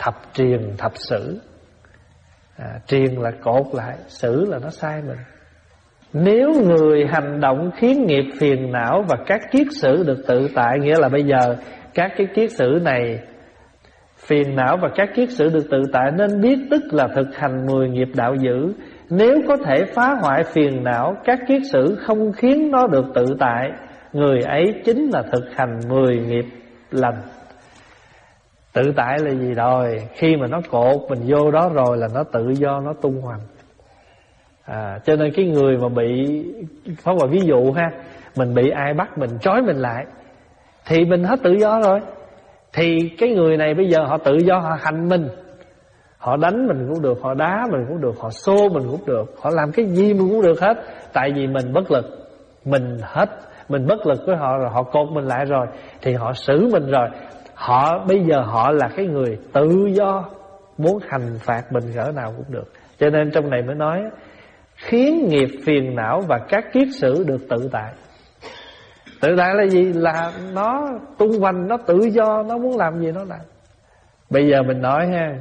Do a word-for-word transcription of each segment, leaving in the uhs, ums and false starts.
thập triền thập sử. à, Triền là cột lại, sử là nó sai mình. Nếu người hành động khiến nghiệp phiền não và các kiết sử được tự tại, nghĩa là bây giờ các cái kiết sử này, phiền não và các kiết sử được tự tại, nên biết tức là thực hành mười nghiệp đạo dữ. Nếu có thể phá hoại phiền não, các kiết sử không khiến nó được tự tại, người ấy chính là thực hành mười nghiệp lành. Tự tại là gì rồi? Khi mà nó cột mình vô đó rồi là nó tự do, nó tung hoành. à, Cho nên cái người mà bị, Pháp Hòa ví dụ ha, mình bị ai bắt mình, trói mình lại thì mình hết tự do rồi. Thì cái người này bây giờ họ tự do, họ hành mình, họ đánh mình cũng được, họ đá mình cũng được, họ xô mình cũng được, họ làm cái gì mình cũng được hết. Tại vì mình bất lực, mình hết, mình bất lực với họ rồi, họ cột mình lại rồi, thì họ xử mình rồi. Họ bây giờ họ là cái người tự do, muốn hành phạt mình cỡ nào cũng được. Cho nên trong này mới nói khiến nghiệp phiền não và các kiết sử được tự tại. Tự tại là gì? Là nó tung hoành, nó tự do, nó muốn làm gì nó làm. Bây giờ mình nói ha,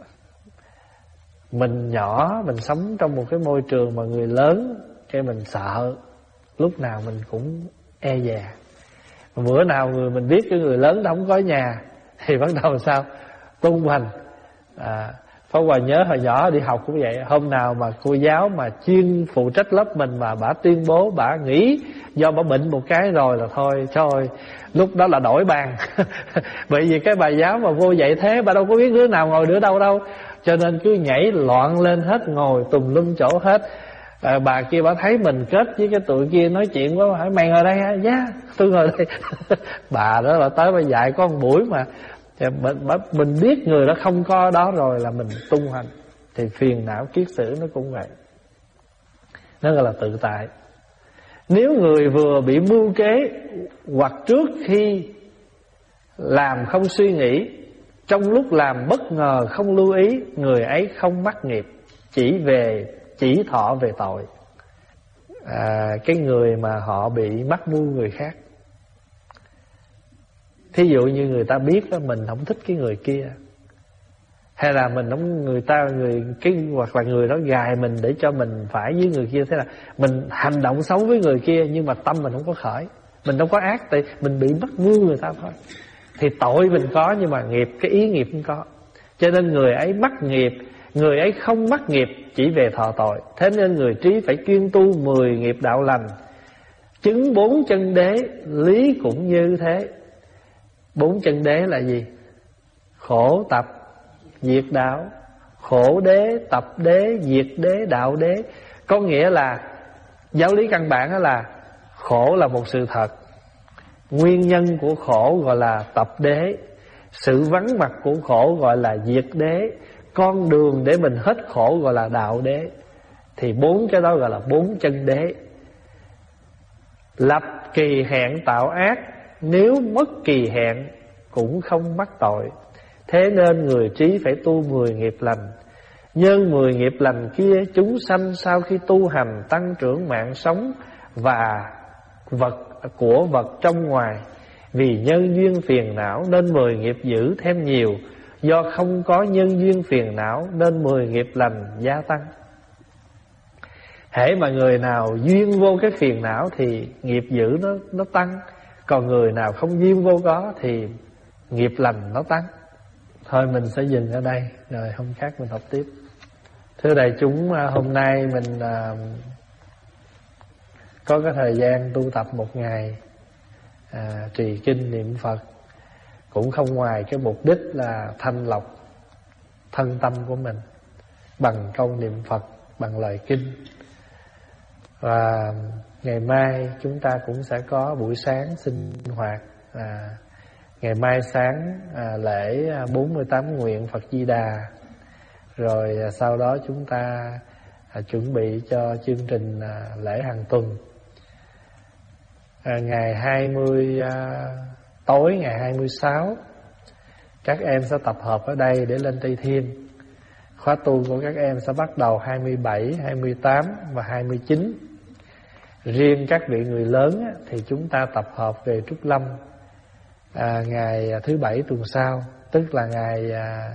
mình nhỏ, mình sống trong một cái môi trường mà người lớn, cái mình sợ, lúc nào mình cũng e dè. Bữa nào người mình biết cái người lớn đó không có nhà thì bắt đầu sao? Tung hoành. à, Pháp Hòa nhớ hồi nhỏ đi học cũng vậy. Hôm nào mà cô giáo mà chuyên phụ trách lớp mình mà bả tuyên bố bả nghỉ do bả bệnh một cái rồi là thôi, trời ơi, lúc đó là đổi bàn. Bởi vì cái bà giáo mà vô dạy thế, bà đâu có biết đứa nào ngồi đứa đâu đâu, cho nên cứ nhảy loạn lên hết, ngồi tùm lum chỗ hết. à, Bà kia bà thấy mình kết với cái tụi kia nói chuyện quá, hỏi mày ngồi đây hả? Dạ yeah, tôi ngồi đây. Bà đó là tới bà dạy có một buổi mà mình, mình biết người đó không có đó rồi là mình tung hành. Thì phiền não kiết sử nó cũng vậy, nó gọi là tự tại. Nếu người vừa bị mưu kế hoặc trước khi làm không suy nghĩ, trong lúc làm bất ngờ không lưu ý, người ấy không mắc nghiệp, chỉ về chỉ thọ về tội. à, Cái người mà họ bị mắc mưu người khác, thí dụ như người ta biết đó, mình không thích cái người kia, hay là mình không, người ta người cái hoặc là người đó gài mình để cho mình phải với người kia, thế là mình hành động xấu với người kia, nhưng mà tâm mình không có khởi, mình đâu có ác, tại mình bị mắc mưu người ta thôi. Thì tội mình có, nhưng mà nghiệp, cái ý nghiệp không có. Cho nên người ấy mắc nghiệp, người ấy không mắc nghiệp, chỉ về thọ tội. Thế nên người trí phải chuyên tu mười nghiệp đạo lành, chứng bốn chân đế, lý cũng như thế. Bốn chân đế là gì? Khổ tập diệt đạo, khổ đế tập đế diệt đế đạo đế. Có nghĩa là giáo lý căn bản đó là khổ là một sự thật, nguyên nhân của khổ gọi là tập đế, sự vắng mặt của khổ gọi là diệt đế, con đường để mình hết khổ gọi là đạo đế. Thì bốn cái đó gọi là bốn chân đế. Lập kỳ hẹn tạo ác, nếu mất kỳ hẹn cũng không mắc tội. Thế nên người trí phải tu mười nghiệp lành. Nhân mười nghiệp lành kia, chúng sanh sau khi tu hành tăng trưởng mạng sống và vật của vật trong ngoài. Vì nhân duyên phiền não nên mười nghiệp dữ thêm nhiều, do không có nhân duyên phiền não nên mười nghiệp lành gia tăng. Hễ mà người nào duyên vô cái phiền não thì nghiệp dữ nó nó tăng, còn người nào không duyên vô có thì nghiệp lành nó tăng. Thôi mình sẽ dừng ở đây, rồi hôm khác mình học tiếp. Thưa đại chúng, hôm nay mình à, có cái thời gian tu tập một ngày à, trì kinh niệm Phật, cũng không ngoài cái mục đích là thanh lọc thân tâm của mình bằng câu niệm Phật, bằng lời kinh. Và ngày mai chúng ta cũng sẽ có buổi sáng sinh hoạt. à, Ngày mai sáng à, lễ bốn mươi tám nguyện Phật Di Đà. Rồi à, sau đó chúng ta à, chuẩn bị cho chương trình à, lễ hàng tuần. à, Ngày hai mươi à, tối ngày hai mươi sáu, các em sẽ tập hợp ở đây để lên Tây Thiên. Khóa tu của các em sẽ bắt đầu hai mươi bảy, hai mươi tám và hai mươi chín. Riêng các vị người lớn á, thì chúng ta tập hợp về Trúc Lâm à, ngày thứ bảy tuần sau, tức là ngày à,